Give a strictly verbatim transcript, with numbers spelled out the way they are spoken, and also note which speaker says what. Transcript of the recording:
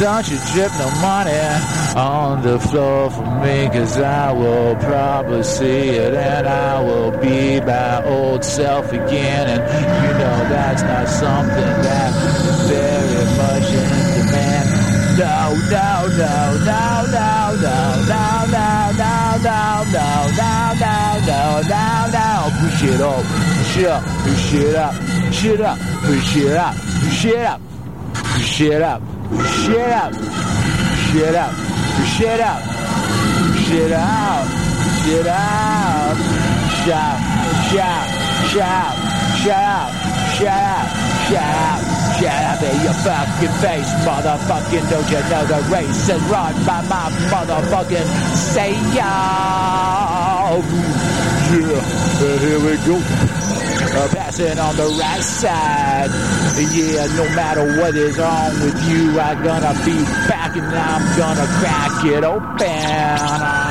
Speaker 1: Don't you drip no money on the floor for me, cause I will probably see it and I will be my old self again. And you know that's not something that's very much in demand. No, no, no, no, no, no, no, no, no, no, no, no, no, no, no, no. Push it up, push it up, push it up, push it up, push it up, push it up, push it up, push it up, push it up, push it up, push it out, push it out. Shout, shout, shout, shout, shout, shout. Shut up in your fucking face, motherfucking, don't you know the race is run by my motherfucking say yo. Yeah, and here we go. Uh, passing on the right side. Yeah, no matter what is wrong with you, I'm gonna be back and I'm gonna crack it open.